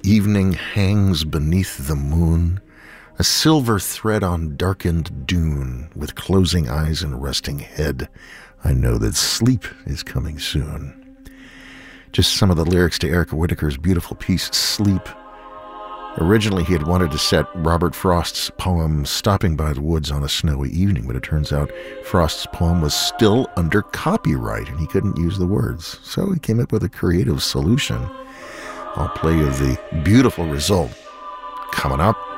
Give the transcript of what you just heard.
evening hangs beneath the moon, a silver thread on darkened dune, with closing eyes and resting head, I know that sleep is coming soon. Just some of the lyrics to Erica Whitacre's beautiful piece, Sleep. Originally, he had wanted to set Robert Frost's poem Stopping by the Woods on a Snowy Evening, but it turns out Frost's poem was still under copyright and he couldn't use the words. So he came up with a creative solution. I'll play you the beautiful result coming up.